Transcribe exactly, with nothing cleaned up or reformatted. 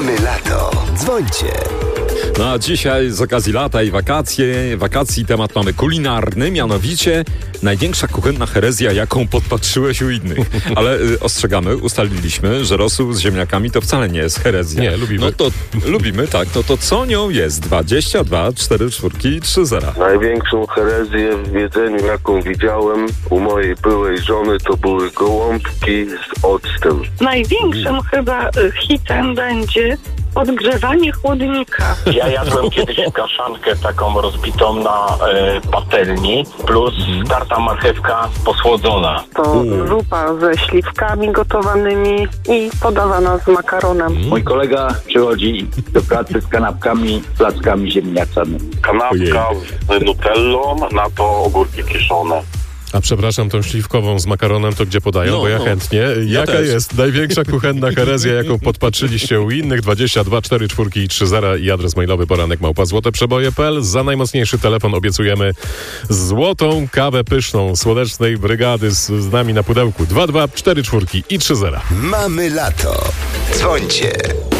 Mamy lato. Dzwońcie. No a dzisiaj z okazji lata i wakacje, wakacji temat mamy kulinarny, mianowicie największa kuchenna herezja, jaką podpatrzyłeś u innych. Ale y, ostrzegamy, ustaliliśmy, że rosół z ziemniakami to wcale nie jest herezja. Nie, lubimy. No to lubimy, tak. No to co nią jest? dwadzieścia dwa, cztery czwórki i trzy zera. Największą herezję w jedzeniu, jaką widziałem u mojej byłej żony, to były gołąbki z octem. Największym chyba y, hitem będzie odgrzewanie chłodnika. Ja jadłem kiedyś kaszankę taką rozbitą na e, patelni, plus tarta marchewka posłodzona. To zupa ze śliwkami gotowanymi i podawana z makaronem. Mój kolega przychodzi do pracy z kanapkami, plackami ziemniaczanymi. Kanapka z nutellą, na to ogórki kiszone. A przepraszam, tą śliwkową z makaronem to gdzie podają, No, bo ja no. chętnie. Ja Jaka też. jest największa kuchenna herezja, jaką podpatrzyliście u innych? dwadzieścia dwa, cztery czwórki i trzy zera i adres mailowy poranek małpa złote przeboje kropka p l. Za najmocniejszy telefon obiecujemy złotą kawę pyszną Słonecznej Brygady z, z nami na pudełku. dwa dwa, cztery czwórki i trzy zera. Mamy lato. Dzwońcie.